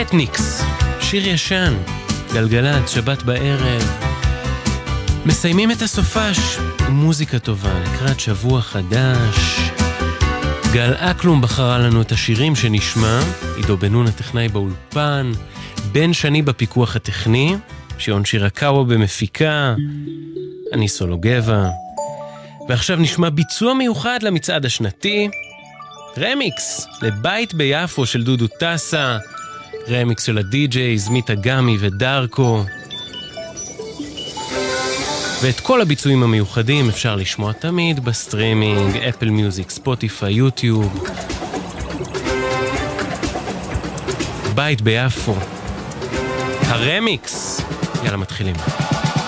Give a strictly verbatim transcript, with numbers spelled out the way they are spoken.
אתניקס, שיר ישן, גלגלת, שבת בערב. מסיימים את הסופש, מוזיקה טובה, לקראת שבוע חדש. גל אקלום בחרה לנו את השירים שנשמע, עידו בנון הטכנאי באולפן, בן שני בפיקוח הטכני, שיון שירקאווה במפיקה, אני סולו גבע. ועכשיו נשמע ביצוע מיוחד למצעד השנתי, רמיקס לבית ביפו של דודו טסה, רמיקס של הדי-ג'ייז מיטה גמי ודרקו. ואת כל הביצועים המיוחדים אפשר לשמוע תמיד בסטרימינג, אפל מיוזיק, ספוטיפיי, יוטיוב. בית ביפו, הרמיקס. יאללה, מתחילים.